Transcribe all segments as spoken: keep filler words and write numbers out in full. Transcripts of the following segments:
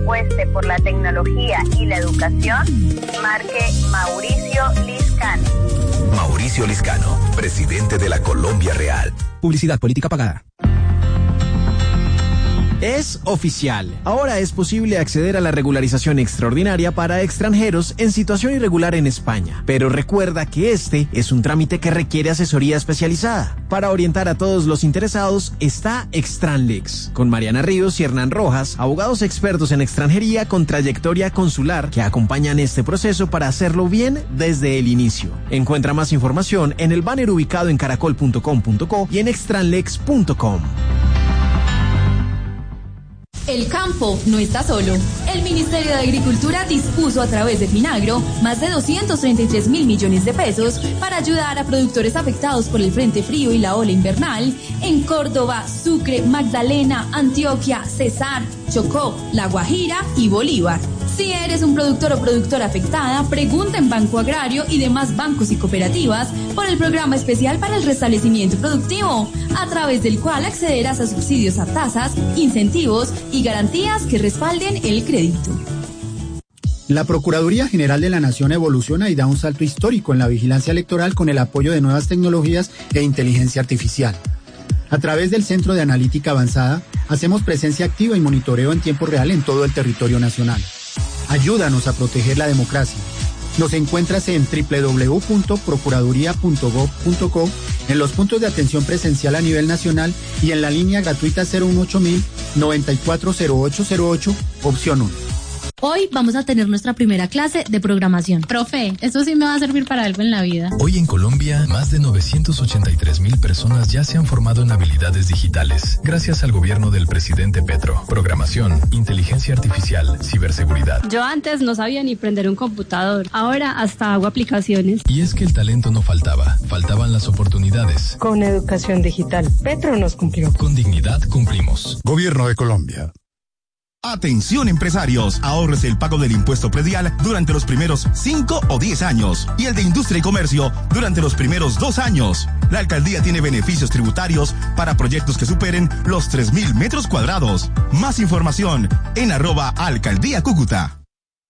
apueste por la tecnología y la educación, marque Mauricio Liscano. Mauricio Liscano, presidente de la Colombia Real. Publicidad política pagada. Es oficial. Ahora es posible acceder a la regularización extraordinaria para extranjeros en situación irregular en España. Pero recuerda que este es un trámite que requiere asesoría especializada. Para orientar a todos los interesados está Extranlex, con Mariana Ríos y Hernán Rojas, abogados expertos en extranjería con trayectoria consular que acompañan este proceso para hacerlo bien desde el inicio. Encuentra más información en el banner ubicado en caracol punto com punto co y en extranlex punto com. El campo no está solo. El Ministerio de Agricultura dispuso a través de Finagro más de doscientos treinta y tres mil millones de pesos para ayudar a productores afectados por el frente frío y la ola invernal en Córdoba, Sucre, Magdalena, Antioquia, Cesar, Chocó, La Guajira y Bolívar. Si eres un productor o productora afectada, pregunta en Banco Agrario y demás bancos y cooperativas por el programa especial para el restablecimiento productivo, a través del cual accederás a subsidios a tasas, incentivos y garantías que respalden el crédito. La Procuraduría General de la Nación evoluciona y da un salto histórico en la vigilancia electoral con el apoyo de nuevas tecnologías e inteligencia artificial. A través del Centro de Analítica Avanzada, hacemos presencia activa y monitoreo en tiempo real en todo el territorio nacional. Ayúdanos a proteger la democracia. Nos encuentras en doble u doble u doble u punto procuraduría punto gob punto co, en los puntos de atención presencial a nivel nacional y en la línea gratuita cero uno ocho mil noventa y cuatro cero ocho cero ocho, opción uno. Hoy vamos a tener nuestra primera clase de programación. Profe, esto sí me va a servir para algo en la vida. Hoy en Colombia, más de novecientos ochenta y tres mil personas ya se han formado en habilidades digitales, gracias al gobierno del presidente Petro. Programación, inteligencia artificial, ciberseguridad. Yo antes no sabía ni prender un computador, ahora hasta hago aplicaciones. Y es que el talento no faltaba, faltaban las oportunidades. Con educación digital, Petro nos cumplió. Con dignidad cumplimos. Gobierno de Colombia. Atención empresarios, ahorres el pago del impuesto predial durante los primeros cinco o diez años y el de industria y comercio durante los primeros dos años. La alcaldía tiene beneficios tributarios para proyectos que superen los tres mil metros cuadrados. Más información en arroba alcaldía Cúcuta.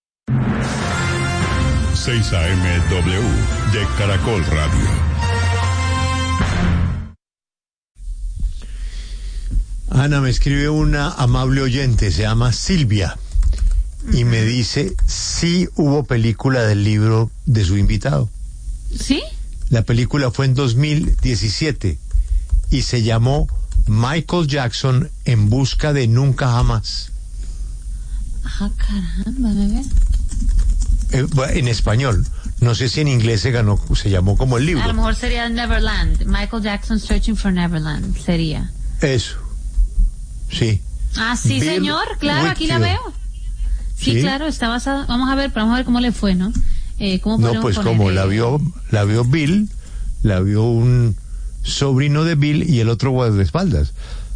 seis A M W de Caracol Radio. Ana, me escribe una amable oyente, se llama Silvia, y me dice, sí hubo película del libro de su invitado. ¿Sí? La película fue en dos mil diecisiete y se llamó Michael Jackson en busca de nunca jamás. Ah, caramba, bebé. Eh, en español. No sé si en inglés se ganó, se llamó como el libro. A lo mejor sería Neverland. Michael Jackson Searching for Neverland sería. Eso. Sí. Ah, sí, Bill señor, claro, Whitfield. Aquí la veo. Sí, sí, claro, está basado. Vamos a ver, vamos a ver cómo le fue, ¿no? Eh, ¿cómo no, pues poner, como eh... la vio, la vio Bill, la vio un sobrino de Bill y el otro guardaespaldas.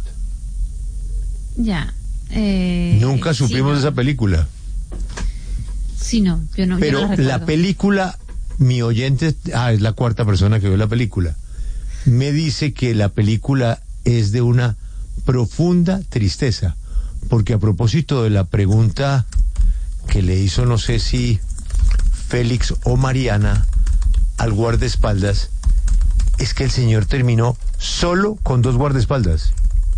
Ya. Eh, Nunca supimos sí, no. de esa película. Sí, no, yo no. Pero yo no la, la película, mi oyente, ah, es la cuarta persona que vio la película, me dice que la película es de una profunda tristeza, porque a propósito de la pregunta que le hizo, no sé si Félix o Mariana al guardaespaldas, es que el señor terminó solo con dos guardaespaldas.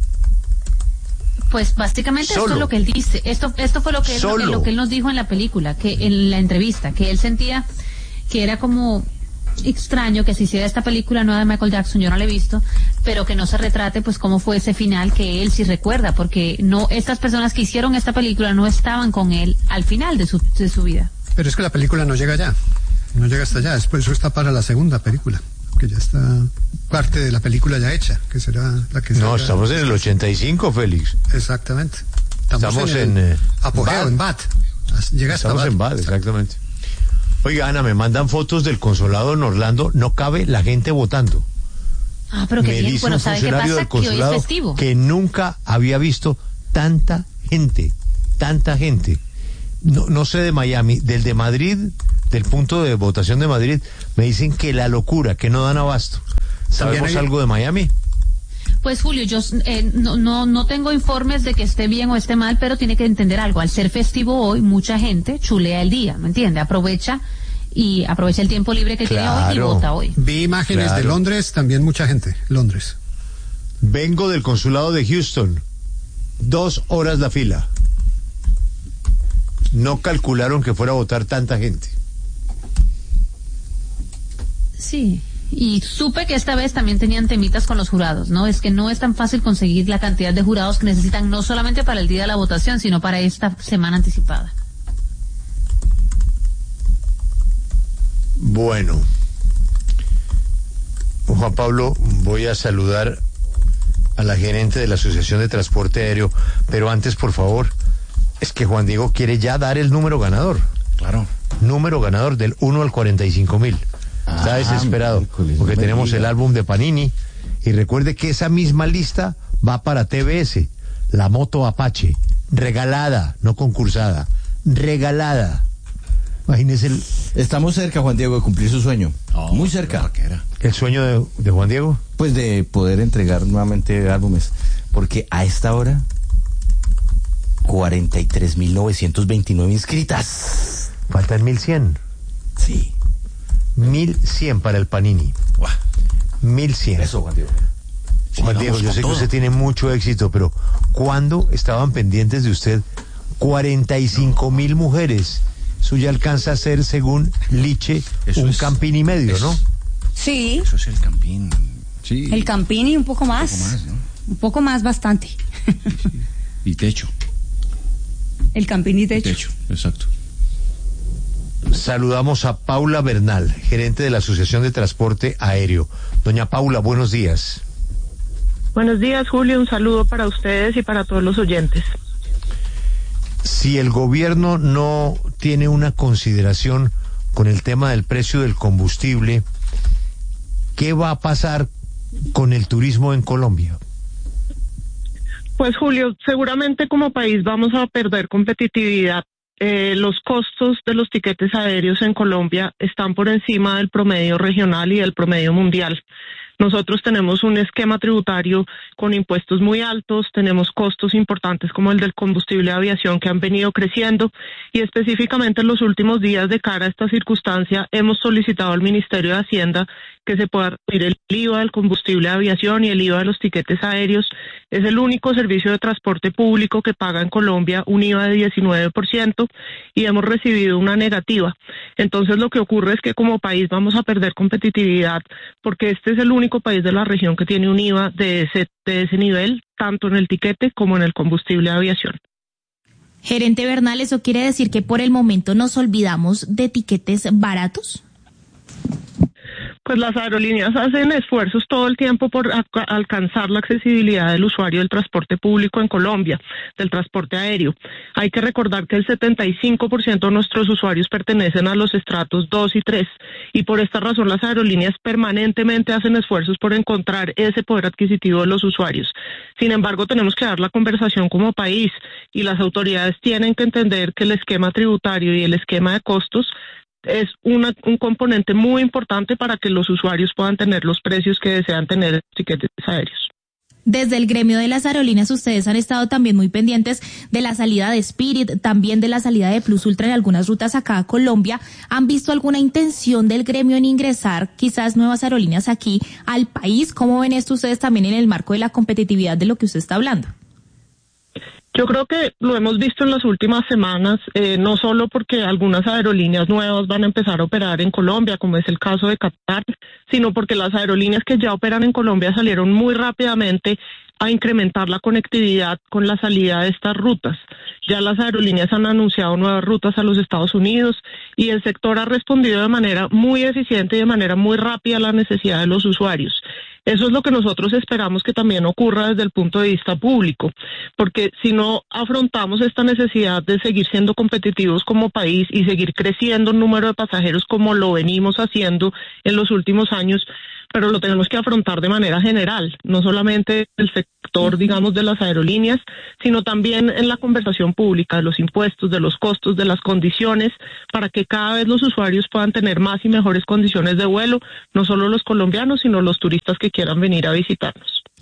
Pues básicamente solo. Esto es lo que él dice, esto esto fue lo que él, lo, lo que él nos dijo en la película, que en la entrevista, que él sentía que era como extraño que se hiciera esta película nueva de Michael Jackson, yo no la he visto, pero que no se retrate pues cómo fue ese final que él sí recuerda, porque no, estas personas que hicieron esta película no estaban con él al final de su, de su vida. Pero es que la película no llega allá, no llega hasta allá, después eso está para la segunda película, que ya está parte de la película ya hecha, que será la que no, estamos en el ochenta y cinco, Félix. Exactamente. Estamos, estamos en, en el eh, apogeo, Bad. en Bad. Llega hasta estamos Bad. en Bad, exactamente. Oiga, Ana, me mandan fotos del consulado en Orlando, no cabe la gente votando. Ah, pero qué bien, bueno, ¿sabe qué pasa? Que hoy es festivo. Que nunca había visto tanta gente, tanta gente. No, no sé de Miami, del de Madrid, del punto de votación de Madrid, me dicen que la locura, que no dan abasto. ¿Sabemos hay... algo de Miami? Pues Julio, yo eh, no, no, no tengo informes de que esté bien o esté mal, pero tiene que entender algo. Al ser festivo hoy, mucha gente chulea el día, ¿me entiende? Aprovecha y aprovecha el tiempo libre que Claro. tiene hoy y vota hoy. Vi imágenes Claro. de Londres, también mucha gente, Londres. Vengo del consulado de Houston. Dos horas la fila. No calcularon que fuera a votar tanta gente. Sí. Y supe que esta vez también tenían temitas con los jurados, ¿no? Es que no es tan fácil conseguir la cantidad de jurados que necesitan no solamente para el día de la votación, sino para esta semana anticipada. Bueno, Juan Pablo, voy a saludar a la gerente de la Asociación de Transporte Aéreo, pero antes, por favor, es que Juan Diego quiere ya dar el número ganador. Claro. Número ganador del uno al cuarenta y cinco mil. Está Ah, desesperado, miércoles, porque no me tenemos diga. el álbum de Panini, y recuerde que esa misma lista va para T V S, la moto Apache, regalada, no concursada, regalada. Imagínese el, Estamos cerca, Juan Diego, de cumplir su sueño. Muy cerca. el sueño de, de Juan Diego. Pues de poder entregar nuevamente álbumes. Porque a esta hora, cuarenta y tres mil novecientos veintinueve inscritas. Faltan mil cien. Sí. Mil cien para el Panini. Mil cien. Eso, Juan Diego. Juan Diego, yo sé que usted tiene mucho éxito, pero ¿cuándo estaban pendientes de usted cuarenta y cinco mil mujeres? Eso ya alcanza a ser, según Liche, Eso un es- campín y medio, ¿no? Sí. Eso es el Campín. Sí. El Campini un poco más. Un poco más, ¿no? Un poco más, bastante. Y techo. El Campini techo. Techo, exacto. Saludamos a Paula Bernal, gerente de la Asociación de Transporte Aéreo. Doña Paula, buenos días. Buenos días, Julio. Un saludo para ustedes y para todos los oyentes. Si el gobierno no tiene una consideración con el tema del precio del combustible, ¿qué va a pasar con el turismo en Colombia? Pues, Julio, seguramente como país vamos a perder competitividad. Eh, los costos de los tiquetes aéreos en Colombia están por encima del promedio regional y del promedio mundial. Nosotros tenemos un esquema tributario con impuestos muy altos, tenemos costos importantes como el del combustible de aviación que han venido creciendo y específicamente en los últimos días de cara a esta circunstancia hemos solicitado al Ministerio de Hacienda que se pueda reducir el I V A del combustible de aviación y el I V A de los tiquetes aéreos. Es el único servicio de transporte público que paga en Colombia un I V A de diecinueve por ciento y hemos recibido una negativa. Entonces lo que ocurre es que como país vamos a perder competitividad porque este es el único país de la región que tiene un I V A de ese, de ese nivel, tanto en el tiquete como en el combustible de aviación. Gerente Bernal, ¿eso quiere decir que por el momento nos olvidamos de tiquetes baratos? Pues las aerolíneas hacen esfuerzos todo el tiempo por a- alcanzar la accesibilidad del usuario del transporte público en Colombia, del transporte aéreo. Hay que recordar que el setenta y cinco por ciento de nuestros usuarios pertenecen a los estratos dos y tres y por esta razón las aerolíneas permanentemente hacen esfuerzos por encontrar ese poder adquisitivo de los usuarios. Sin embargo, tenemos que dar la conversación como país y las autoridades tienen que entender que el esquema tributario y el esquema de costos es una, un componente muy importante para que los usuarios puedan tener los precios que desean tener en los tiquetes aéreos. Desde el gremio de las aerolíneas ustedes han estado también muy pendientes de la salida de Spirit, también de la salida de Plus Ultra en algunas rutas acá a Colombia. ¿Han visto alguna intención del gremio en ingresar quizás nuevas aerolíneas aquí al país? ¿Cómo ven esto ustedes también en el marco de la competitividad de lo que usted está hablando? Yo creo que lo hemos visto en las últimas semanas, eh, no solo porque algunas aerolíneas nuevas van a empezar a operar en Colombia, como es el caso de Qatar, sino porque las aerolíneas que ya operan en Colombia salieron muy rápidamente a incrementar la conectividad con la salida de estas rutas. Ya las aerolíneas han anunciado nuevas rutas a los Estados Unidos y el sector ha respondido de manera muy eficiente y de manera muy rápida a la necesidad de los usuarios. Eso es lo que nosotros esperamos que también ocurra desde el punto de vista público, porque si no afrontamos esta necesidad de seguir siendo competitivos como país y seguir creciendo el número de pasajeros como lo venimos haciendo en los últimos años, pero lo tenemos que afrontar de manera general, no solamente el sector, digamos, de las aerolíneas, sino también en la conversación pública de los impuestos, de los costos, de las condiciones, para que cada vez los usuarios puedan tener más y mejores condiciones de vuelo, no solo los colombianos, sino los turistas que quieran venir a visitarnos.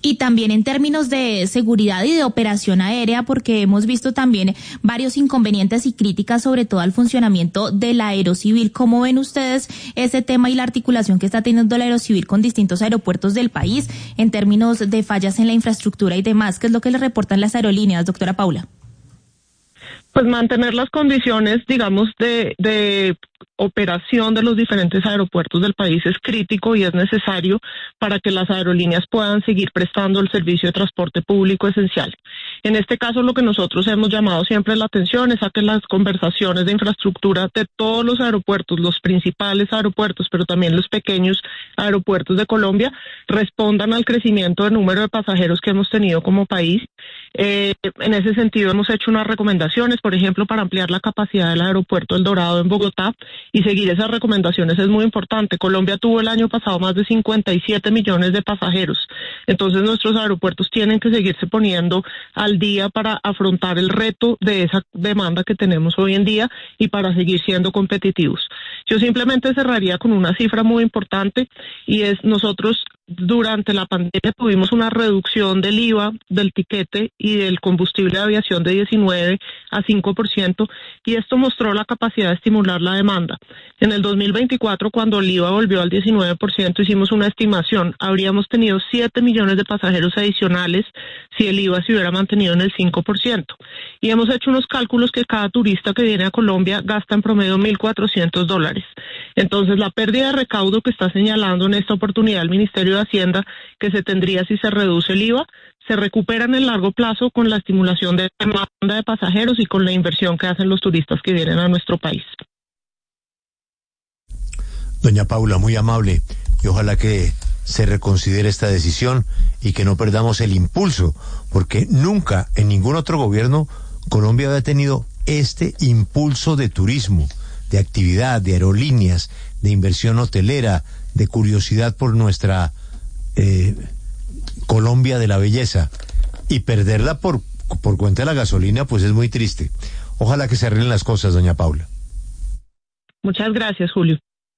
y también en términos de seguridad y de operación aérea, porque hemos visto también varios inconvenientes y críticas sobre todo al funcionamiento del aerocivil. ¿Cómo ven ustedes ese tema y la articulación que está teniendo el aerocivil con distintos aeropuertos del país en términos de fallas en la infraestructura y demás? ¿Qué es lo que le reportan las aerolíneas, doctora Paula? Pues mantener las condiciones, digamos, de, de operación de los diferentes aeropuertos del país es crítico y es necesario para que las aerolíneas puedan seguir prestando el servicio de transporte público esencial. En este caso, lo que nosotros hemos llamado siempre la atención es a que las conversaciones de infraestructura de todos los aeropuertos, los principales aeropuertos, pero también los pequeños aeropuertos de Colombia, respondan al crecimiento del número de pasajeros que hemos tenido como país. Eh, en ese sentido, hemos hecho unas recomendaciones, por ejemplo, para ampliar la capacidad del aeropuerto El Dorado en Bogotá, y seguir esas recomendaciones es muy importante. Colombia tuvo el año pasado más de cincuenta y siete millones de pasajeros, entonces nuestros aeropuertos tienen que seguirse poniendo al día para afrontar el reto de esa demanda que tenemos hoy en día y para seguir siendo competitivos. Yo simplemente cerraría con una cifra muy importante, y es nosotros durante la pandemia tuvimos una reducción del I V A, del tiquete y del combustible de aviación de diecinueve a cinco por ciento, y esto mostró la capacidad de estimular la demanda. En el dos mil veinticuatro, cuando el I V A volvió al diecinueve por ciento, hicimos una estimación, habríamos tenido siete millones de pasajeros adicionales si el I V A se hubiera mantenido en el cinco por ciento. Y hemos hecho unos cálculos que cada turista que viene a Colombia gasta en promedio mil cuatrocientos dólares. Entonces, la pérdida de recaudo que está señalando en esta oportunidad el Ministerio de Hacienda, que se tendría si se reduce el I V A, se recupera en el largo plazo con la estimulación de la demanda de pasajeros y con la inversión que hacen los turistas que vienen a nuestro país. Doña Paula, muy amable, y ojalá que se reconsidere esta decisión y que no perdamos el impulso, porque nunca en ningún otro gobierno Colombia había tenido este impulso de turismo, de actividad, de aerolíneas, de inversión hotelera, de curiosidad por nuestra eh, Colombia de la belleza, y perderla por, por cuenta de la gasolina, pues es muy triste. Ojalá que se arreglen las cosas, doña Paula. Muchas gracias, Julio.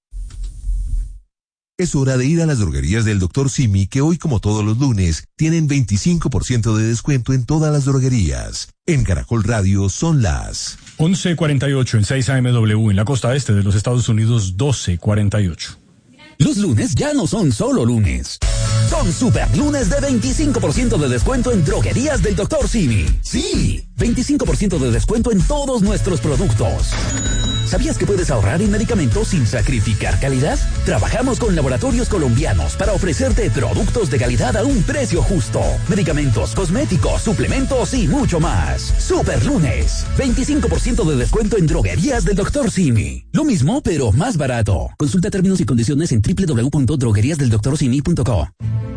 Es hora de ir a las droguerías del doctor Simi, que hoy, como todos los lunes, tienen veinticinco por ciento de descuento en todas las droguerías. En Caracol Radio son las once cuarenta y ocho en seis A M W, en la costa este de los Estados Unidos, doce cuarenta y ocho. Los lunes ya no son solo lunes. Son super lunes de veinticinco por ciento de descuento en droguerías del doctor Simi. Sí, veinticinco por ciento de descuento en todos nuestros productos. ¿Sabías que puedes ahorrar en medicamentos sin sacrificar calidad? Trabajamos con laboratorios colombianos para ofrecerte productos de calidad a un precio justo. Medicamentos, cosméticos, suplementos y mucho más. Super lunes, veinticinco por ciento de descuento en droguerías del doctor Simi. Lo mismo, pero más barato. Consulta términos y condiciones en doble u doble u doble u punto droguerías del doctor simi punto co.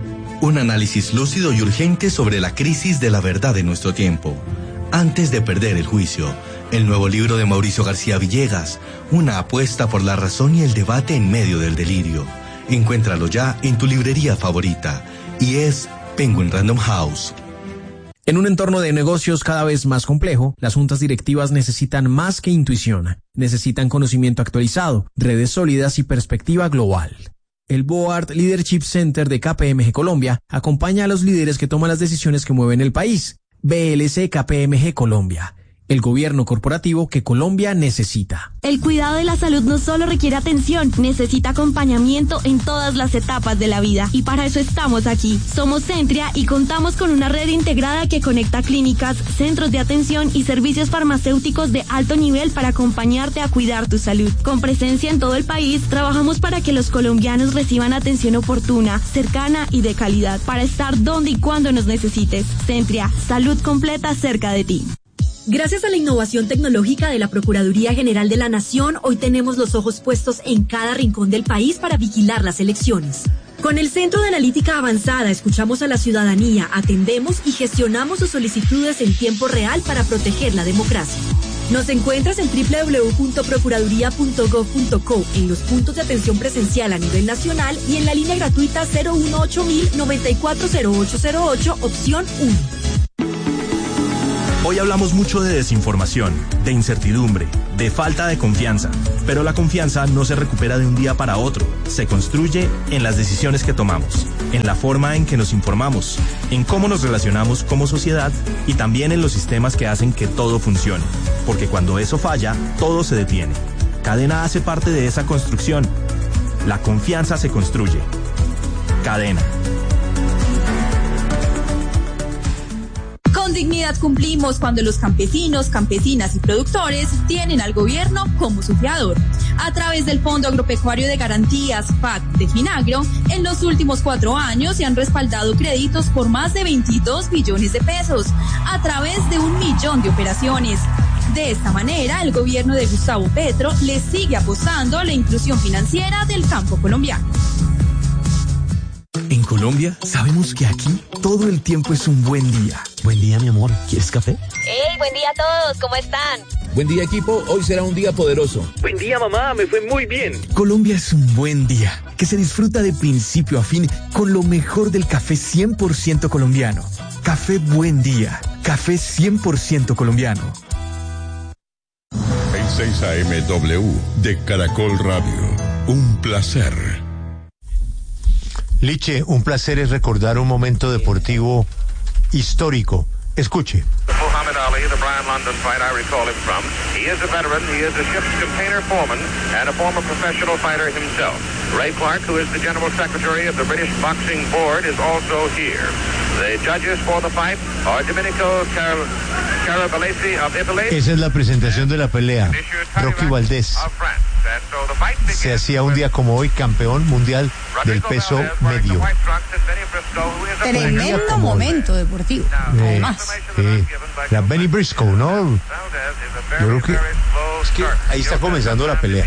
Un análisis lúcido y urgente sobre la crisis de la verdad de nuestro tiempo. Antes de perder el juicio, el nuevo libro de Mauricio García Villegas, una apuesta por la razón y el debate en medio del delirio. Encuéntralo ya en tu librería favorita, y es Penguin Random House. En un entorno de negocios cada vez más complejo, las juntas directivas necesitan más que intuición. Necesitan conocimiento actualizado, redes sólidas y perspectiva global. El Board Leadership Center de K P M G Colombia acompaña a los líderes que toman las decisiones que mueven el país. B L C K P M G Colombia. El gobierno corporativo que Colombia necesita. El cuidado de la salud no solo requiere atención, necesita acompañamiento en todas las etapas de la vida. Y para eso estamos aquí. Somos Centria y contamos con una red integrada que conecta clínicas, centros de atención y servicios farmacéuticos de alto nivel para acompañarte a cuidar tu salud. Con presencia en todo el país, trabajamos para que los colombianos reciban atención oportuna, cercana y de calidad, para estar donde y cuando nos necesites. Centria, salud completa cerca de ti. Gracias a la innovación tecnológica de la Procuraduría General de la Nación, hoy tenemos los ojos puestos en cada rincón del país para vigilar las elecciones. Con el Centro de Analítica Avanzada escuchamos a la ciudadanía, atendemos y gestionamos sus solicitudes en tiempo real para proteger la democracia. Nos encuentras en doble u doble u doble u punto procuraduría punto gov punto co, en los puntos de atención presencial a nivel nacional y en la línea gratuita cero uno ocho mil noventa y cuatro cero ocho cero ocho, opción uno. Hoy hablamos mucho de desinformación, de incertidumbre, de falta de confianza. Pero la confianza no se recupera de un día para otro. Se construye en las decisiones que tomamos, en la forma en que nos informamos, en cómo nos relacionamos como sociedad y también en los sistemas que hacen que todo funcione. Porque cuando eso falla, todo se detiene. Cadena hace parte de esa construcción. La confianza se construye. Cadena. Con dignidad cumplimos cuando los campesinos, campesinas y productores tienen al gobierno como su fiador. A través del Fondo Agropecuario de Garantías, F A C, de Finagro, en los últimos cuatro años se han respaldado créditos por más de veintidós billones de pesos, a través de un millón de operaciones. De esta manera, el gobierno de Gustavo Petro le sigue apostando a la inclusión financiera del campo colombiano. En Colombia, sabemos que aquí todo el tiempo es un buen día. Buen día, mi amor. ¿Quieres café? ¡Hey, buen día a todos! ¿Cómo están? Buen día, equipo. Hoy será un día poderoso. Buen día, mamá. Me fue muy bien. Colombia es un buen día, que se disfruta de principio a fin con lo mejor del café cien por ciento colombiano. Café Buen Día. Café cien por ciento colombiano. seis A M W de Caracol Radio. Un placer. Liche, un placer es recordar un momento deportivo histórico. Escuche. Muhammad Ali, the Brian London fight I recall him from. He is a veteran, he is a ship's container foreman, and a former professional fighter himself. Ray Clark, who is the General Secretary of the British Boxing Board, is also here. The judges for the fight are Domenico Car Carabalesi of Italy. Esa es la presentación de la pelea. Rocky Valdés se hacía un día como hoy campeón mundial del peso medio. Tremendo momento deportivo, además. Eh, la Benny Briscoe, ¿no? Yo creo que, es que ahí está comenzando la pelea.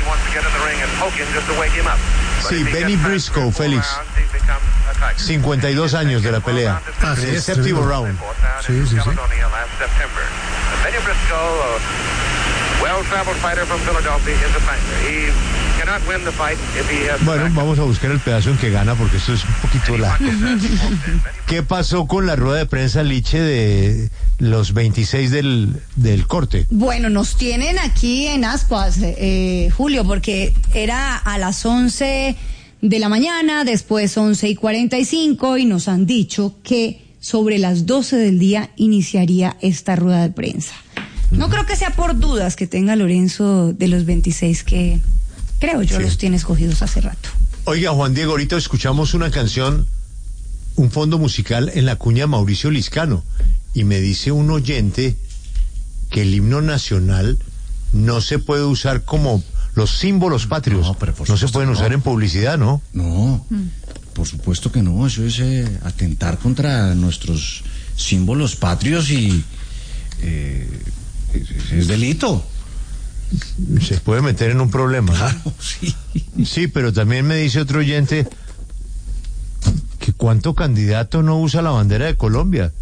Sí, Benny Briscoe, Félix. cincuenta y dos años de la pelea. Ah, sí, el es séptimo true. round. Sí, sí, sí. Benny Briscoe, well-traveled fighter from Philadelphia, is a fighter. He cannot win the fight if he has. Bueno, vamos a buscar el pedazo en que gana porque esto es un poquito largo. ¿Qué pasó con la rueda de prensa, Liche, de los veintiséis del, del corte? Bueno, nos tienen aquí en ascuas, eh, Julio, porque era a las once de la mañana, después once y cuarenta y cinco, y nos han dicho que sobre las doce del día iniciaría esta rueda de prensa. No creo que sea por dudas que tenga Lorenzo de los veintiséis, que creo yo sí los tiene escogidos hace rato. Oiga, Juan Diego, ahorita escuchamos una canción, un fondo musical en la cuña Mauricio Liscano, y me dice un oyente que el himno nacional no se puede usar como los símbolos patrios. No, pero por no se pueden usar no. en publicidad, ¿no? No, mm. por supuesto que no. Eso es eh, atentar contra nuestros símbolos patrios y eh, es, es delito. Se puede meter en un problema. Claro, sí. Sí, pero también me dice otro oyente que cuánto candidato no usa la bandera de Colombia.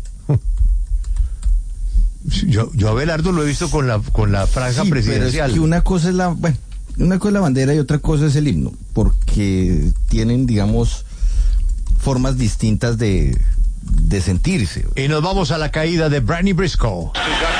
Yo, yo a Abelardo lo he visto con la con la franja sí, presidencial. Pero es que una cosa es la, bueno, una cosa es la bandera y otra cosa es el himno, porque tienen, digamos, formas distintas de, de sentirse. Y nos vamos a la caída de Benny Briscoe.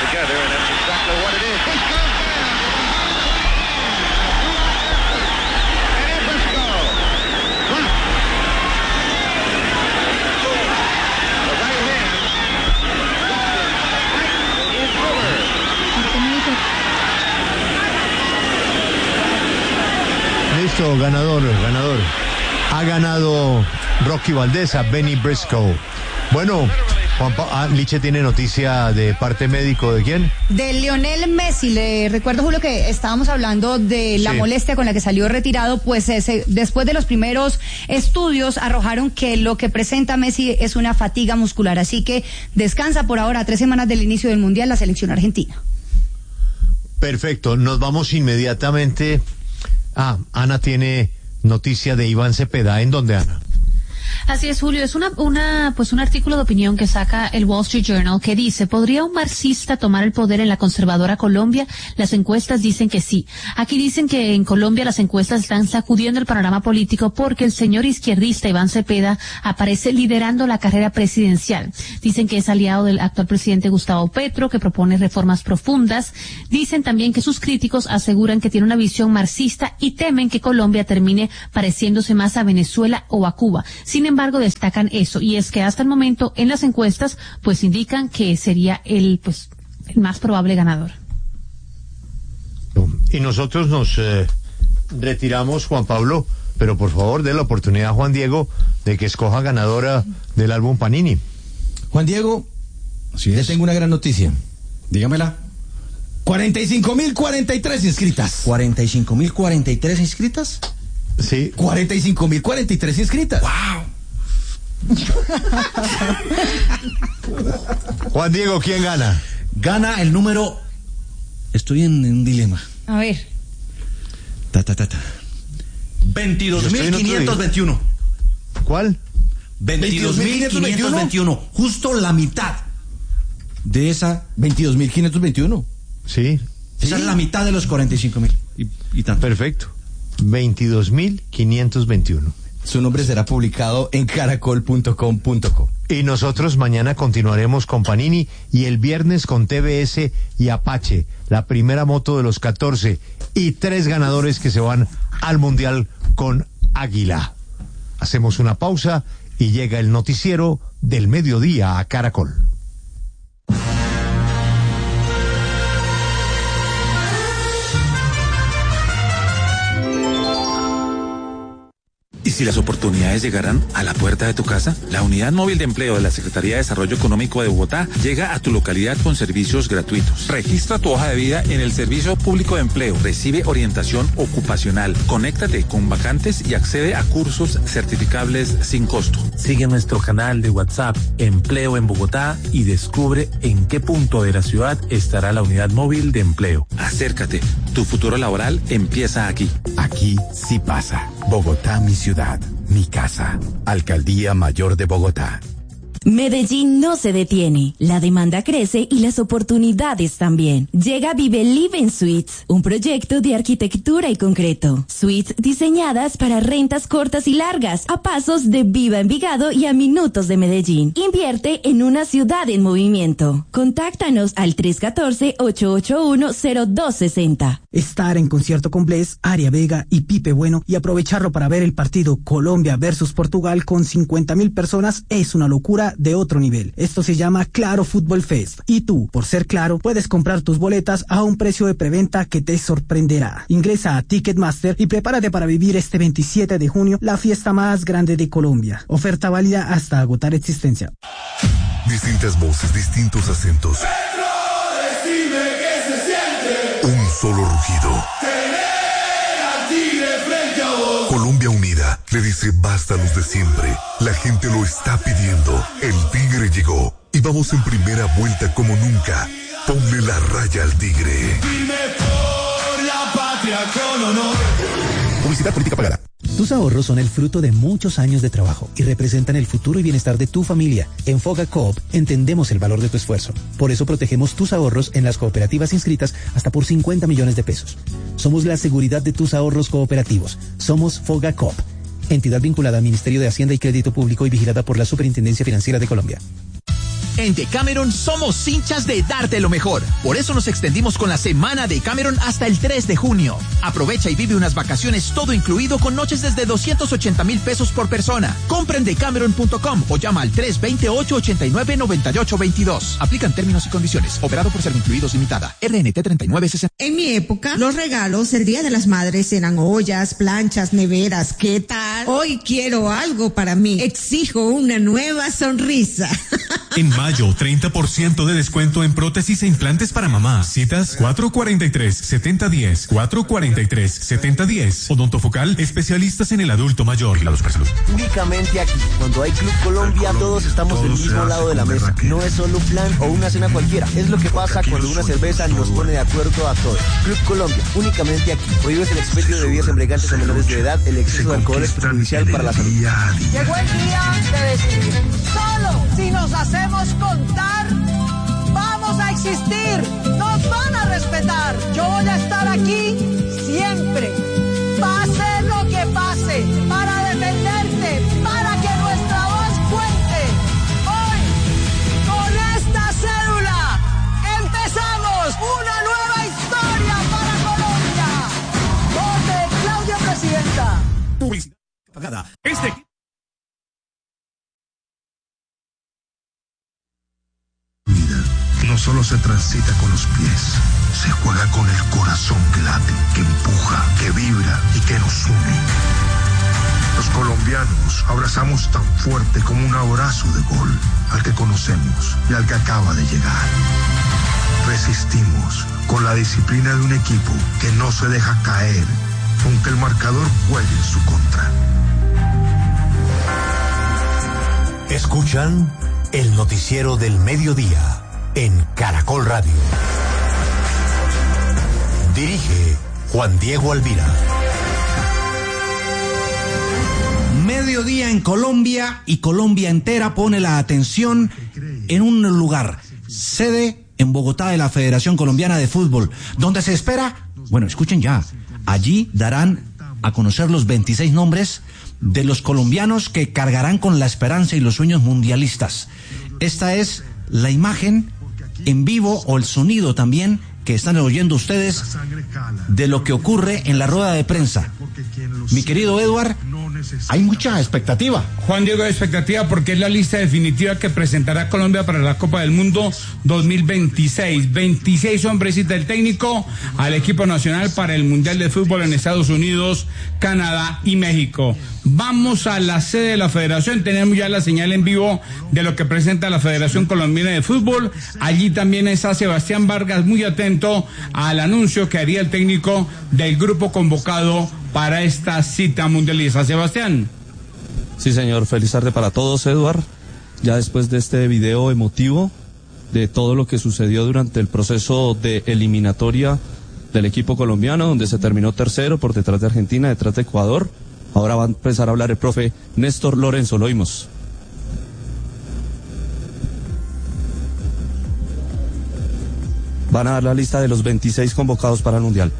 Listo, ganador, ganador. Ha ganado Rocky Valdés a Benny Briscoe. Bueno, Juan pa ah, Liche tiene noticia de parte médico, ¿de quién? De Lionel Messi. Le recuerdo, Julio, que estábamos hablando de la sí. molestia con la que salió retirado, pues ese, después de los primeros estudios arrojaron que lo que presenta Messi es una fatiga muscular, así que descansa por ahora, a tres semanas del inicio del Mundial, la selección argentina. Perfecto, nos vamos inmediatamente. Ah, Ana tiene noticia de Iván Cepeda. ¿En dónde, Ana? Así es, Julio, es una, una, pues un artículo de opinión que saca el Wall Street Journal que dice, ¿podría un marxista tomar el poder en la conservadora Colombia? Las encuestas dicen que sí. Aquí dicen que en Colombia las encuestas están sacudiendo el panorama político porque el señor izquierdista Iván Cepeda aparece liderando la carrera presidencial. Dicen que es aliado del actual presidente Gustavo Petro, que propone reformas profundas. Dicen también que sus críticos aseguran que tiene una visión marxista y temen que Colombia termine pareciéndose más a Venezuela o a Cuba. Sin embargo, destacan eso, y es que hasta el momento en las encuestas pues indican que sería el pues el más probable ganador. Y nosotros nos eh, retiramos, Juan Pablo, pero por favor dé la oportunidad a Juan Diego de que escoja ganadora del álbum Panini. Juan Diego, le tengo una gran noticia. Dígamela. cuarenta y cinco mil cuarenta y tres inscritas. ¿cuarenta y cinco mil cuarenta y tres inscritas? Sí. cuarenta y cinco mil cuarenta y tres inscritas. ¡Wow! Juan Diego, ¿quién gana? Gana el número... Estoy en, en un dilema. A ver. Ta, ta, ta, ta. veintidós mil quinientos veintiuno. ¿Cuál? veintidós mil quinientos veintiuno. Justo la mitad de esa... veintidós mil quinientos veintiuno. Sí. Esa sí. es la mitad de los cuarenta y cinco mil. Y, y tanto. Perfecto. veintidós mil quinientos veintiuno. Su nombre será publicado en caracol punto com punto co. Y nosotros mañana continuaremos con Panini y el viernes con T V S y Apache, la primera moto de los catorce y tres ganadores que se van al Mundial con Águila. Hacemos una pausa y llega el noticiero del mediodía a Caracol. ¿Y si las oportunidades llegaran a la puerta de tu casa? La Unidad Móvil de Empleo de la Secretaría de Desarrollo Económico de Bogotá llega a tu localidad con servicios gratuitos. Registra tu hoja de vida en el Servicio Público de Empleo. Recibe orientación ocupacional. Conéctate con vacantes y accede a cursos certificables sin costo. Sigue nuestro canal de WhatsApp Empleo en Bogotá y descubre en qué punto de la ciudad estará la Unidad Móvil de Empleo. Acércate. Tu futuro laboral empieza aquí. Aquí sí pasa. Bogotá, mi ciudad, mi casa. Alcaldía Mayor de Bogotá. Medellín no se detiene, la demanda crece y las oportunidades también. Llega Vive Living Suites, un proyecto de arquitectura y concreto. Suites diseñadas para rentas cortas y largas, a pasos de Viva Envigado y a minutos de Medellín. Invierte en una ciudad en movimiento. Contáctanos al tres uno cuatro, ocho ocho uno, cero dos seis cero. Estar en concierto con Bless, Aria Vega y Pipe Bueno y aprovecharlo para ver el partido Colombia versus Portugal con cincuenta mil personas es una locura de otro nivel. Esto se llama Claro Fútbol Fest y tú, por ser Claro, puedes comprar tus boletas a un precio de preventa que te sorprenderá. Ingresa a Ticketmaster y prepárate para vivir este veintisiete de junio la fiesta más grande de Colombia. Oferta válida hasta agotar existencia. Distintas voces, distintos acentos. Decime qué se siente. Un solo rugido. Tener al tigre frente a vos. Colombia unida le dice basta a los de siempre. La gente lo está pidiendo. El tigre llegó y vamos en primera vuelta como nunca. Ponle la raya al tigre. Firme por la patria con honor. Publicidad política pagada. Tus ahorros son el fruto de muchos años de trabajo y representan el futuro y bienestar de tu familia. En Foga Coop entendemos el valor de tu esfuerzo. Por eso protegemos tus ahorros en las cooperativas inscritas hasta por cincuenta millones de pesos. Somos la seguridad de tus ahorros cooperativos. Somos Foga Coop, entidad vinculada al Ministerio de Hacienda y Crédito Público y vigilada por la Superintendencia Financiera de Colombia. En Decameron somos hinchas de darte lo mejor. Por eso nos extendimos con la semana de Decameron hasta el tres de junio. Aprovecha y vive unas vacaciones todo incluido con noches desde doscientos ochenta mil pesos por persona. Compra en decameron punto com o llama al tres dos ocho, ocho nueve, nueve ocho dos dos. Aplican términos y condiciones. Operado por Servincluidos Limitada. R N T treinta y nueve sesenta. En mi época, los regalos el Día de las Madres eran ollas, planchas, neveras. ¿Qué tal? Hoy quiero algo para mí. Exijo una nueva sonrisa. En mayo, treinta por ciento de descuento en prótesis e implantes para mamá. Citas cuatro cuarenta y tres, setenta diez, cuatro cuarenta y tres, setenta diez. Odontofocal, especialistas en el adulto mayor. Únicamente aquí, cuando hay Club Colombia, todos estamos del mismo lado de la mesa. No es solo un plan o una cena cualquiera. Es lo que pasa cuando una cerveza nos pone de acuerdo a todos. Club Colombia, únicamente aquí. Prohíbes el expendio de bebidas embriagantes a menores de edad. El exceso de alcohol es perjudicial para la salud. Llegó el día de decidir. Solo si nos hacemos contar, vamos a existir. Nos van a respetar. Yo voy a estar aquí siempre. Pase lo que pase, para defenderte, para que nuestra voz cuente. Hoy, con esta cédula, empezamos una nueva historia para Colombia. Vote Claudia Presidenta. Publicidad pagada. Este no solo se transita con los pies, se juega con el corazón que late, que empuja, que vibra y que nos une. Los colombianos abrazamos tan fuerte como un abrazo de gol al que conocemos y al que acaba de llegar. Resistimos con la disciplina de un equipo que no se deja caer, aunque el marcador juegue en su contra. Escuchan el noticiero del mediodía en Caracol Radio. Dirige Juan Diego Alvira. Mediodía en Colombia y Colombia entera pone la atención en un lugar, sede en Bogotá de la Federación Colombiana de Fútbol, donde se espera, bueno, escuchen ya, allí darán a conocer los veintiséis nombres de los colombianos que cargarán con la esperanza y los sueños mundialistas. Esta es la imagen en vivo o el sonido también que están oyendo ustedes de lo que ocurre en la rueda de prensa. Mi querido Edward, hay mucha expectativa. Juan Diego, expectativa porque es la lista definitiva que presentará Colombia para la Copa del Mundo dos mil veintiséis. veintiséis hombres cita el técnico al equipo nacional para el Mundial de Fútbol en Estados Unidos, Canadá y México. Vamos a la sede de la Federación, tenemos ya la señal en vivo de lo que presenta la Federación Colombiana de Fútbol. Allí también está Sebastián Vargas, muy atento al anuncio que haría el técnico del grupo convocado para esta cita mundialista. Sebastián. Sí, señor, feliz tarde para todos, Eduard. Ya después de este video emotivo de todo lo que sucedió durante el proceso de eliminatoria del equipo colombiano, donde se terminó tercero por detrás de Argentina, detrás de Ecuador. Ahora va a empezar a hablar el profe Néstor Lorenzo, lo oímos. Van a dar la lista de los veintiséis convocados para el Mundial.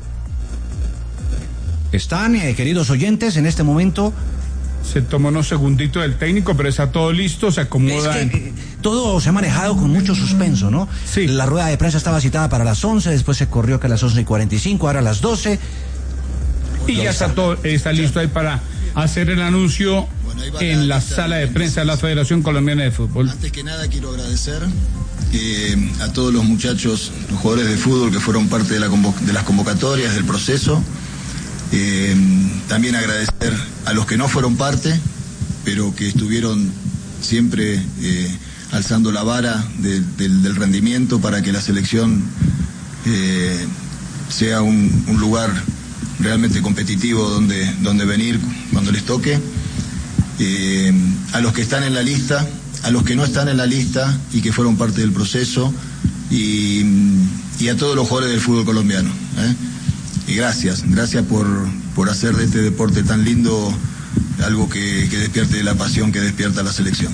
Están, eh, queridos oyentes, en este momento. Se tomó unos segunditos del técnico, pero está todo listo, se acomoda. Es que, eh, todo se ha manejado con mucho suspenso, ¿no? Sí. La rueda de prensa estaba citada para las once, después se corrió que a las once y cuarenta y cinco, ahora a las doce. Y ya está todo, está listo ahí para hacer el anuncio en la sala de prensa de la Federación Colombiana de Fútbol. Antes que nada quiero agradecer eh, a todos los muchachos, los jugadores de fútbol que fueron parte de, la convo- de las convocatorias, del proceso. Eh, también agradecer a los que no fueron parte, pero que estuvieron siempre eh, alzando la vara de, de, del rendimiento para que la selección eh, sea un, un lugar realmente competitivo donde, donde venir cuando les toque. Eh, a los que están en la lista, a los que no están en la lista y que fueron parte del proceso, y, y a todos los jugadores del fútbol colombiano. ¿eh? Y gracias, gracias por, por hacer de este deporte tan lindo algo que, que despierte la pasión que despierta la selección.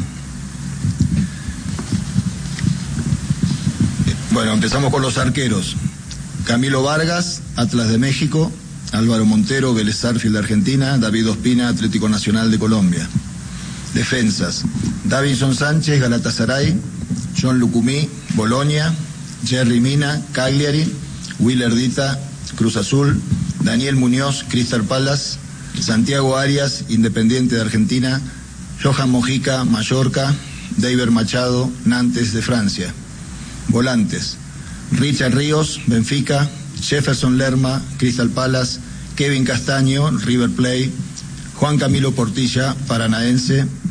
Bueno, empezamos con los arqueros. Camilo Vargas, Atlas de México. Álvaro Montero, Vélez Sarsfield de Argentina. David Ospina, Atlético Nacional de Colombia. Defensas: Davinson Sánchez, Galatasaray. John Lucumí, Bolonia. Jerry Mina, Cagliari. Willer Dita, Cruz Azul. Daniel Muñoz, Crystal Palace. Santiago Arias, Independiente de Argentina. Johan Mojica, Mallorca. David Machado, Nantes de Francia. Volantes: Richard Ríos, Benfica. Jefferson Lerma, Crystal Palace. Kevin Castaño, River Plate. Juan Camilo Portilla, Paranaense.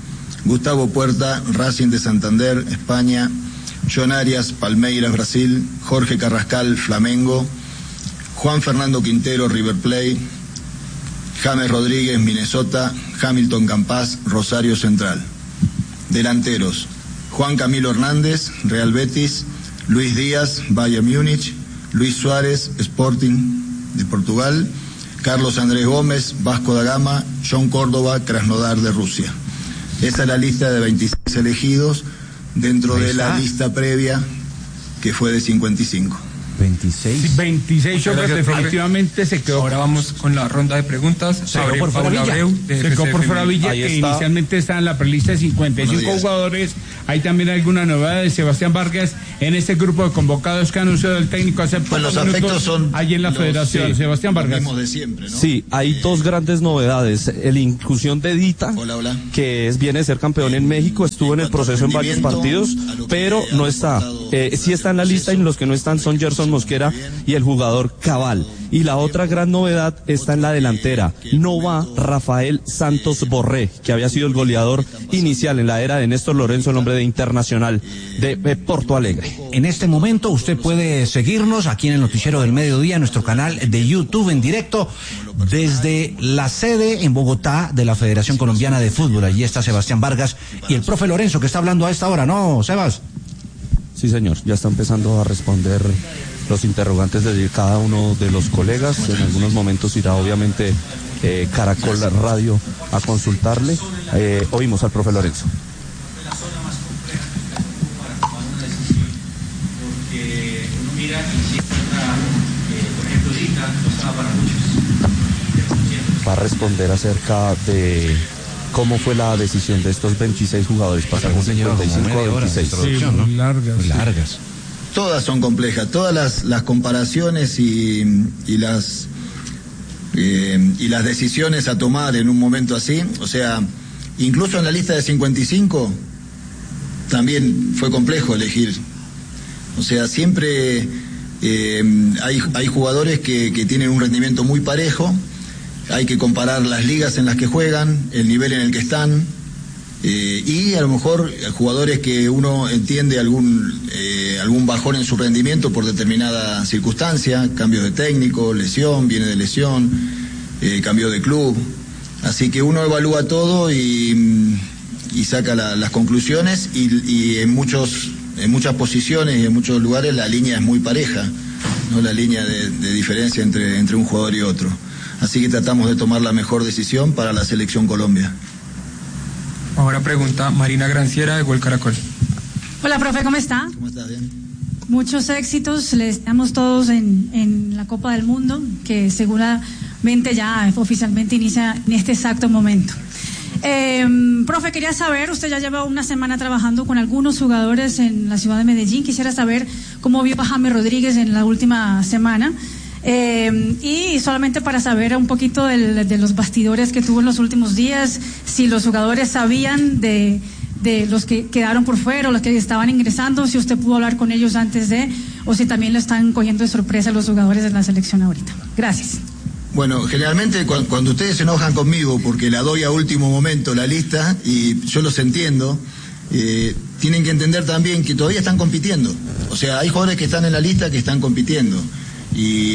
Gustavo Puerta, Racing de Santander, España, John Arias, Palmeiras, Brasil, Jorge Carrascal, Flamengo, Juan Fernando Quintero, River Plate, James Rodríguez, Minnesota, Hamilton Campas, Rosario Central. Delanteros: Juan Camilo Hernández, Real Betis, Luis Díaz, Bayern Múnich, Luis Suárez, Sporting de Portugal, Carlos Andrés Gómez, Vasco da Gama, John Córdoba, Krasnodar de Rusia. Esa es la lista de veintiséis elegidos dentro de la lista previa que fue de cincuenta y cinco. veintiséis. veintiséis hombres definitivamente se quedó. Ahora vamos con la ronda de preguntas. Se quedó por fuera Villa. Se quedó por fuera Villa, que inicialmente está en la prelista de cincuenta y cinco jugadores. Hay también alguna novedad de Sebastián Vargas en este grupo de convocados que anunció el técnico hace pocos Pues los minutos afectos son allí en la los, federación. sí, Sebastián Vargas. Los mismos de siempre, ¿no? Sí, hay dos grandes novedades. La inclusión de Dita, hola, hola. que es, viene de ser campeón en México, estuvo en el proceso en varios partidos, pero no está. Eh, sí está en la lista y los que no están son Gerson Mosquera y el jugador Cabal. Y la otra gran novedad está en la delantera. No va Rafael Santos Borré, que había sido el goleador inicial en la era de Néstor Lorenzo, el hombre de Internacional de, de Porto Alegre. En este momento usted puede seguirnos aquí en el Noticiero del Mediodía, nuestro canal de YouTube en directo, desde la sede en Bogotá de la Federación Colombiana de Fútbol. Allí está Sebastián Vargas y el profe Lorenzo, que está hablando a esta hora, ¿no, Sebas? Sí, señor, ya está empezando a responder los interrogantes de cada uno de los colegas. En algunos momentos irá obviamente eh, Caracol Radio a consultarle. Eh, oímos al profe Lorenzo. Va a responder acerca de cómo fue la decisión de estos veintiséis jugadores, pasar de cincuenta y cinco a veintiséis. Sí, ¿no? Largas. Muy largas. Todas son complejas, todas las, las comparaciones y, y las eh, y las decisiones a tomar en un momento así, o sea, incluso en la lista de cincuenta y cinco también fue complejo elegir. O sea, siempre eh, hay, hay jugadores que, que tienen un rendimiento muy parejo, hay que comparar las ligas en las que juegan, el nivel en el que están. Eh, y a lo mejor jugadores que uno entiende algún eh, algún bajón en su rendimiento por determinada circunstancia, cambios de técnico, lesión, viene de lesión, eh, cambio de club, así que uno evalúa todo y, y saca la, las conclusiones y, y en muchos en muchas posiciones y en muchos lugares la línea es muy pareja, no la línea de, de diferencia entre, entre un jugador y otro, así que tratamos de tomar la mejor decisión para la selección Colombia. Ahora pregunta Marina Granciera de Gol Caracol. Hola, profe, ¿cómo está? ¿Cómo estás? Bien. Muchos éxitos, les damos todos en, en la Copa del Mundo, que seguramente ya oficialmente inicia en este exacto momento. Eh, profe, quería saber, usted ya lleva una semana trabajando con algunos jugadores en la ciudad de Medellín, quisiera saber cómo vio a James Rodríguez en la última semana. Eh, y solamente para saber un poquito del, de los bastidores que tuvo en los últimos días, si los jugadores sabían de, de los que quedaron por fuera o los que estaban ingresando, si usted pudo hablar con ellos antes de, o si también lo están cogiendo de sorpresa los jugadores de la selección ahorita. Gracias. Bueno, generalmente cuando, cuando ustedes se enojan conmigo porque la doy a último momento la lista, y yo los entiendo, eh, tienen que entender también que todavía están compitiendo. O sea, hay jugadores que están en la lista que están compitiendo. Y,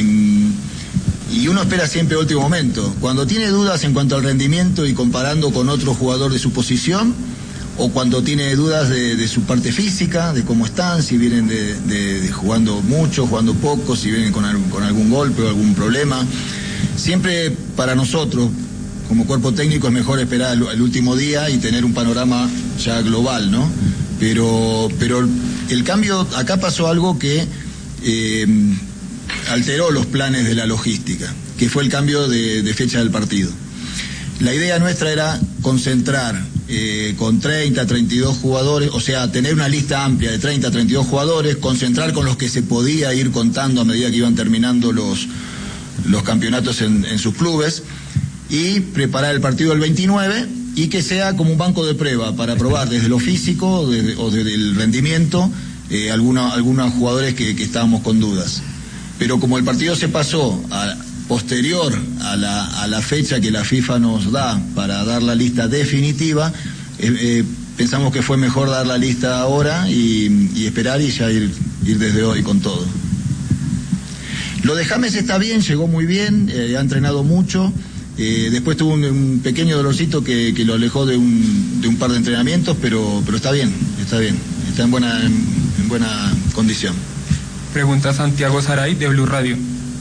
y uno espera siempre el último momento. Cuando tiene dudas en cuanto al rendimiento y comparando con otro jugador de su posición, o cuando tiene dudas de, de su parte física, de cómo están, si vienen de, de, de jugando mucho, jugando poco, si vienen con, algún, con algún golpe o algún problema. Siempre para nosotros, como cuerpo técnico, es mejor esperar el, el último día y tener un panorama ya global, ¿no? Pero, pero el cambio, acá pasó algo que Eh, alteró los planes de la logística, que fue el cambio de, de fecha del partido. La idea nuestra era concentrar eh, con treinta, treinta y dos jugadores, o sea, tener una lista amplia de treinta, treinta y dos jugadores, concentrar con los que se podía ir contando a medida que iban terminando los, los campeonatos en, en sus clubes, y preparar el partido del veintinueve y que sea como un banco de prueba para probar desde lo físico desde, o desde el rendimiento eh, algunos algunos jugadores que, que estábamos con dudas. Pero como el partido se pasó a, posterior a la, a la fecha que la FIFA nos da para dar la lista definitiva, eh, eh, pensamos que fue mejor dar la lista ahora y, y esperar y ya ir, ir desde hoy con todo. Lo de James está bien, llegó muy bien, eh, ha entrenado mucho. Eh, después tuvo un, un pequeño dolorcito que, que lo alejó de un, de un par de entrenamientos, pero, pero está bien, está bien, está en buena, en, en buena condición. Pregunta Santiago Saray de Blue Radio.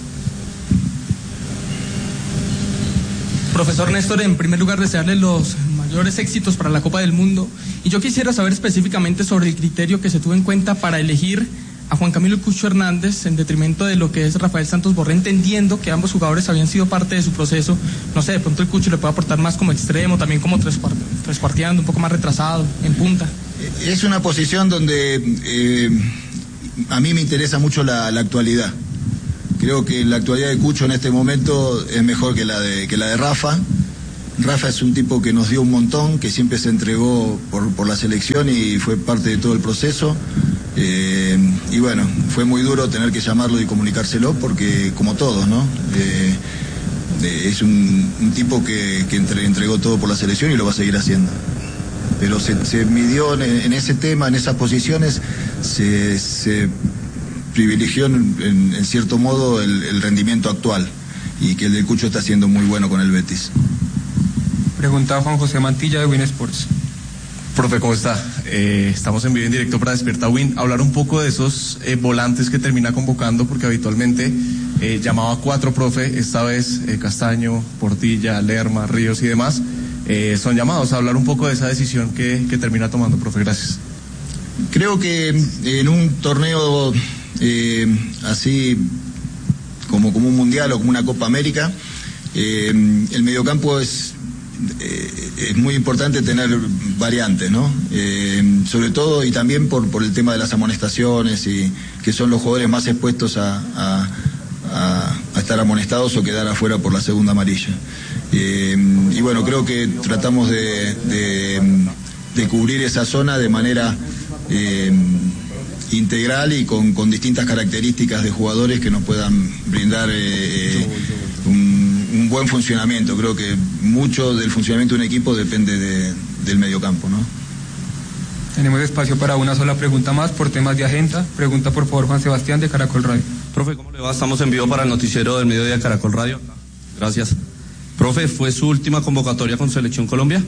Profesor Néstor, en primer lugar desearle los mayores éxitos para la Copa del Mundo, y yo quisiera saber específicamente sobre el criterio que se tuvo en cuenta para elegir a Juan Camilo Cucho Hernández en detrimento de lo que es Rafael Santos Borré, entendiendo que ambos jugadores habían sido parte de su proceso. No sé, de pronto el Cucho le puede aportar más como extremo, también como trescuarteando, un poco más retrasado, en punta. Es una posición donde eh, a mí me interesa mucho la, la actualidad. Creo que la actualidad de Cucho en este momento es mejor que la de, que la de Rafa. Rafa es un tipo que nos dio un montón, que siempre se entregó por, por la selección y fue parte de todo el proceso. Eh, y bueno, fue muy duro tener que llamarlo y comunicárselo porque, como todos, ¿no? Eh, eh, es un, un tipo que, que entre, entregó todo por la selección y lo va a seguir haciendo. Pero se, se midió en, en ese tema, en esas posiciones, se, se privilegió en, en, en cierto modo el, el rendimiento actual y que el del Cucho está siendo muy bueno con el Betis. Pregunta Juan José Mantilla de Win Sports. Profe, ¿cómo está? Eh, estamos en vivo en directo para Despierta Win. Hablar un poco de esos eh, volantes que termina convocando, porque habitualmente eh, llamaba a cuatro, profe, esta vez eh, Castaño, Portilla, Lerma, Ríos y demás. Eh, son llamados a hablar un poco de esa decisión que, que termina tomando, profe. Gracias. Creo que en un torneo eh, así como, como un mundial o como una Copa América, eh, el mediocampo es... Eh, es muy importante tener variantes, ¿no? Eh, sobre todo y también por, por el tema de las amonestaciones y que son los jugadores más expuestos a, a, a, a estar amonestados o quedar afuera por la segunda amarilla. Eh, y bueno, creo que tratamos de, de, de cubrir esa zona de manera eh, integral y con, con distintas características de jugadores que nos puedan brindar eh, un un buen funcionamiento. Creo que mucho del funcionamiento de un equipo depende de, del mediocampo, ¿no? Tenemos espacio para una sola pregunta más por temas de agenda. Pregunta por favor Juan Sebastián de Caracol Radio. Profe, ¿cómo le va? Estamos en vivo para el noticiero del mediodía de Caracol Radio. Gracias. Profe, ¿fue su última convocatoria con Selección Colombia?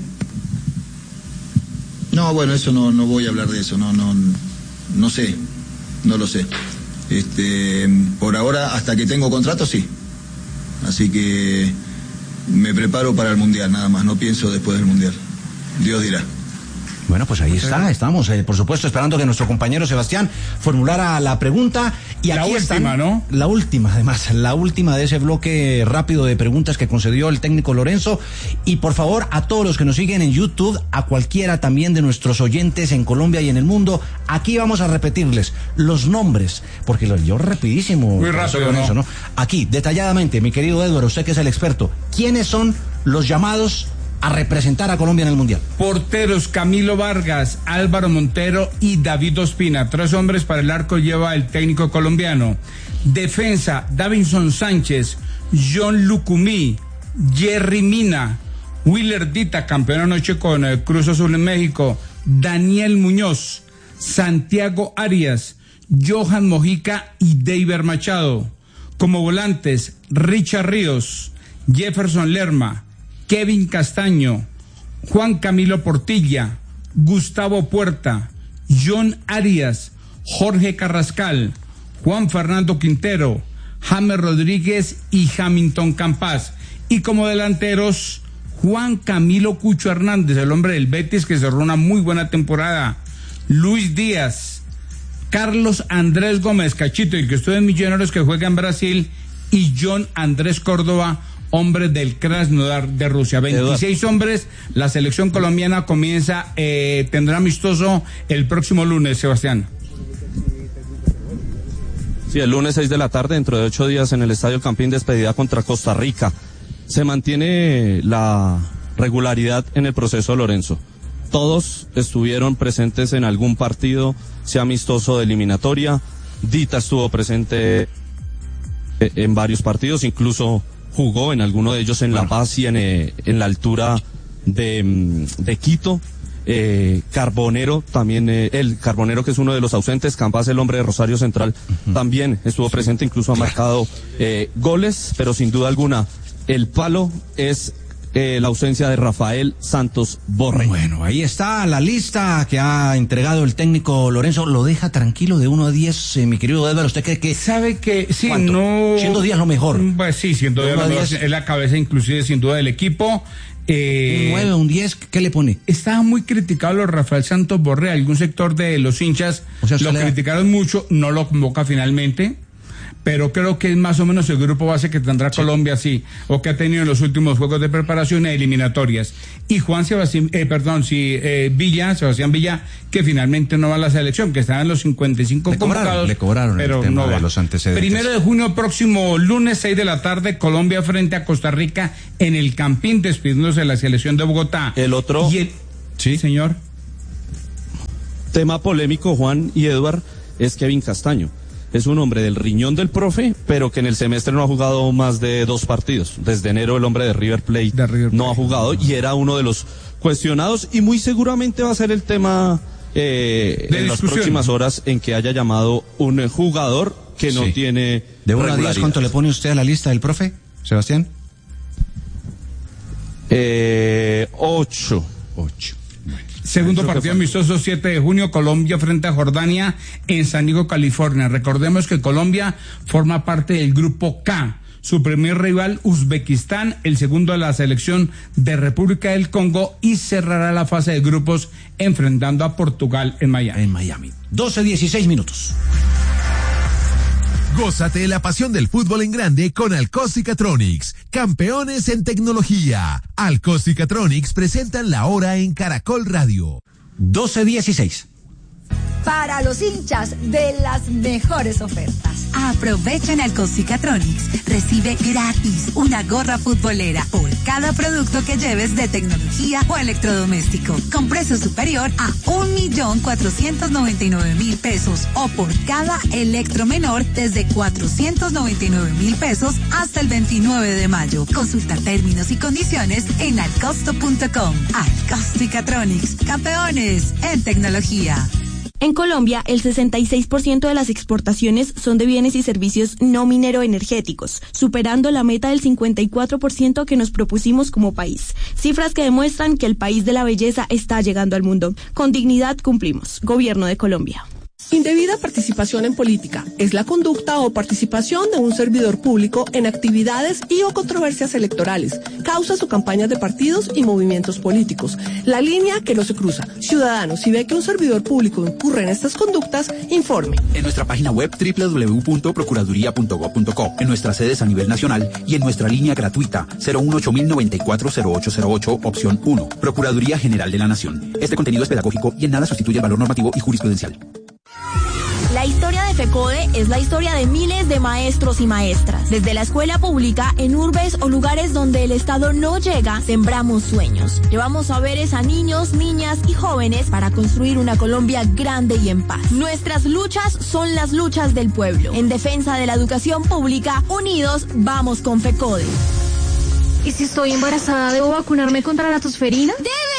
No, bueno, eso no, no voy a hablar de eso, no, no, no sé, no lo sé. Este, por ahora, hasta que tengo contrato, sí. Así que me preparo para el Mundial, nada más, no pienso después del Mundial. Dios dirá. Bueno, pues ahí está, estamos, eh, por supuesto, esperando que nuestro compañero Sebastián formulara la pregunta. Y la aquí última, están, ¿no? La última, además, la última de ese bloque rápido de preguntas que concedió el técnico Lorenzo. Y por favor, a todos los que nos siguen en YouTube, a cualquiera también de nuestros oyentes en Colombia y en el mundo, aquí vamos a repetirles los nombres, porque lo yo rapidísimo. Muy rápido, Lorenzo, ¿no? ¿no? Aquí, detalladamente, mi querido Edward, usted que es el experto, ¿quiénes son los llamados a representar a Colombia en el Mundial? Porteros: Camilo Vargas, Álvaro Montero y David Ospina. Tres hombres para el arco lleva el técnico colombiano. Defensa: Davinson Sánchez, John Lucumí, Jerry Mina, Willer Dita, campeón anoche con el Cruz Azul en México, Daniel Muñoz, Santiago Arias, Johan Mojica y Deiber Machado. Como volantes: Richard Ríos, Jefferson Lerma, Kevin Castaño, Juan Camilo Portilla, Gustavo Puerta, John Arias, Jorge Carrascal, Juan Fernando Quintero, James Rodríguez y Hamilton Campas. Y como delanteros, Juan Camilo Cucho Hernández, el hombre del Betis que cerró una muy buena temporada, Luis Díaz, Carlos Andrés Gómez Cachito, el que estuvo en Millonarios que juega en Brasil, y John Andrés Córdoba, hombre del Krasnodar de Rusia. veintiséis Eduardo. Hombres, la selección colombiana comienza, eh, tendrá amistoso el próximo lunes, Sebastián. Sí, el lunes seis de la tarde, dentro de ocho días en el Estadio Campín, despedida contra Costa Rica. Se mantiene la regularidad en el proceso, Lorenzo. Todos estuvieron presentes en algún partido, sea amistoso de eliminatoria. Dita estuvo presente en varios partidos, incluso jugó en alguno de ellos en La Paz y en, eh, en la altura de, de Quito. Eh, Carbonero también, eh, el Carbonero, que es uno de los ausentes, Campas, el hombre de Rosario Central, uh-huh. también estuvo sí. presente, incluso ha marcado eh, goles, pero sin duda alguna el palo es eh, la ausencia de Rafael Santos Borré. Bueno, ahí está la lista que ha entregado el técnico Lorenzo. ¿Lo deja tranquilo de uno a diez, eh, mi querido Edgar? ¿Usted cree que sabe que sí, ¿cuánto? no siendo Díaz lo mejor? Pues sí, siendo Díaz lo mejor, es la cabeza inclusive sin duda del equipo. Eh, un nueve, un diez, ¿qué le pone? Estaba muy criticado lo Rafael Santos Borré, algún sector de los hinchas o sea, lo criticaron da... mucho, no lo convoca finalmente, pero creo que es más o menos el grupo base que tendrá sí. Colombia, sí, o que ha tenido en los últimos juegos de preparación e eliminatorias. Y Juan Sebastián, eh, perdón, sí, eh, Villa, Sebastián Villa, que finalmente no va a la selección, que estaba en los cincuenta y cinco le convocados. Cobraron, le cobraron pero el tema no de va. Los antecedentes. Primero de junio, próximo lunes, seis de la tarde, Colombia frente a Costa Rica en el Campín, despidiéndose de la selección de Bogotá. El otro. Y el... Sí, señor. Tema polémico, Juan y Eduard, es Kevin Castaño. Es un hombre del riñón del profe, pero que en el semestre no ha jugado más de dos partidos. Desde enero el hombre de River Plate, de River Plate. no ha jugado y era uno de los cuestionados y muy seguramente va a ser el tema eh, en las próximas horas en que haya llamado un jugador que no sí. tiene de uno a diez. ¿Cuánto le pone usted a la lista del profe, Sebastián? Eh, ocho. Ocho. Segundo partido amistoso, siete de junio, Colombia frente a Jordania en San Diego, California. Recordemos que Colombia forma parte del grupo K. Su primer rival, Uzbekistán, el segundo, la selección de República del Congo, y cerrará la fase de grupos enfrentando a Portugal en Miami. En Miami. doce dieciséis minutos. Gózate la pasión del fútbol en grande con Alcos-Cicatronics, campeones en tecnología. Alcos-Cicatronics presentan la hora en Caracol Radio. doce dieciséis. Para los hinchas de las mejores ofertas. Aprovecha en Alcos-Cicatronics. Recibe gratis una gorra futbolera por cada producto que lleves de tecnología o electrodoméstico, con precio superior a un millón cuatrocientos noventa y nueve mil pesos, o por cada electro menor desde cuatrocientos noventa y nueve mil pesos hasta el veintinueve de mayo. Consulta términos y condiciones en alcosto punto com. Alcos-Cicatronics, campeones en tecnología. En Colombia, el sesenta y seis por ciento de las exportaciones son de bienes y servicios no minero-energéticos, superando la meta del cincuenta y cuatro por ciento que nos propusimos como país. Cifras que demuestran que el país de la belleza está llegando al mundo. Con dignidad cumplimos. Gobierno de Colombia. Indebida participación en política es la conducta o participación de un servidor público en actividades y o controversias electorales, causas o campañas de partidos y movimientos políticos. La línea que no se cruza. Ciudadanos, si ve que un servidor público incurre en estas conductas, informe. En nuestra página web doble u doble u doble u punto procuraduría punto gob punto co, en nuestras sedes a nivel nacional y en nuestra línea gratuita cero uno ocho mil noventa y cuatro cero ocho cero ocho, opción uno. Procuraduría General de la Nación. Este contenido es pedagógico y en nada sustituye el valor normativo y jurisprudencial. La historia de FECODE es la historia de miles de maestros y maestras. Desde la escuela pública, en urbes o lugares donde el Estado no llega, sembramos sueños. Llevamos saberes a niños, niñas y jóvenes para construir una Colombia grande y en paz. Nuestras luchas son las luchas del pueblo. En defensa de la educación pública, unidos, vamos con FECODE. ¿Y si estoy embarazada, debo vacunarme contra la tosferina? ¡Debe!